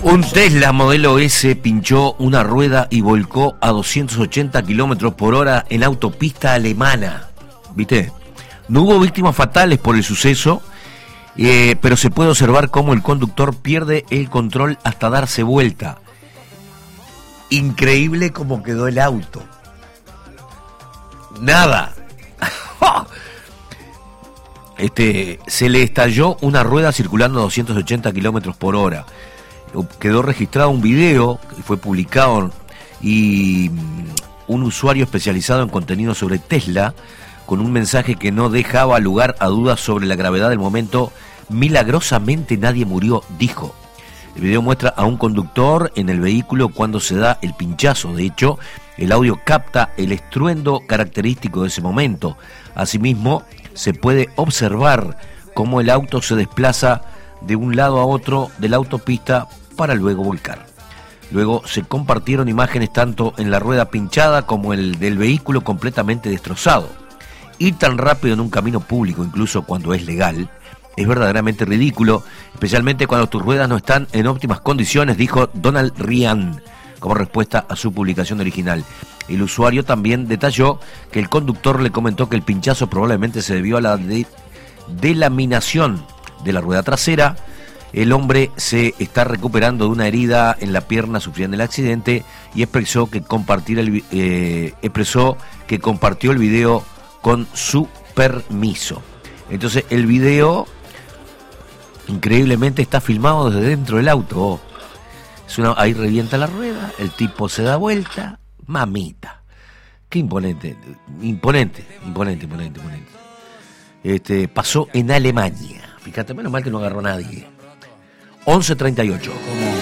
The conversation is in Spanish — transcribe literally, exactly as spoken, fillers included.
Un Tesla modelo S pinchó una rueda y volcó a doscientos ochenta kilómetros por hora en autopista alemana. ¿Viste? No hubo víctimas fatales por el suceso, eh, pero se puede observar cómo el conductor pierde el control hasta darse vuelta. Increíble cómo quedó el auto. Nada. Este, se le estalló una rueda circulando a doscientos ochenta kilómetros por hora. Quedó registrado un video que fue publicado y un usuario especializado en contenido sobre Tesla con un mensaje que no dejaba lugar a dudas sobre la gravedad del momento. Milagrosamente nadie murió, dijo. El video muestra a un conductor en el vehículo cuando se da el pinchazo. De hecho, el audio capta el estruendo característico de ese momento. Asimismo, se puede observar cómo el auto se desplaza de un lado a otro de la autopista para luego volcar. Luego se compartieron imágenes tanto en la rueda pinchada como el del vehículo completamente destrozado. Ir tan rápido en un camino público, incluso cuando es legal, es verdaderamente ridículo, especialmente cuando tus ruedas no están en óptimas condiciones, dijo Donald Ryan, como respuesta a su publicación original. El usuario también detalló que el conductor le comentó que el pinchazo probablemente se debió a la de- delaminación de la rueda trasera. El hombre se está recuperando de una herida en la pierna sufrida en el accidente y expresó que compartir el, eh, expresó que compartió el video con su permiso. Entonces el video increíblemente está filmado desde dentro del auto. Oh. Es una, ahí revienta la rueda, el tipo se da vuelta, mamita. Qué imponente, imponente, imponente, imponente, imponente. Este, pasó en Alemania. Fíjate, menos mal que no agarró a nadie. once treinta y ocho.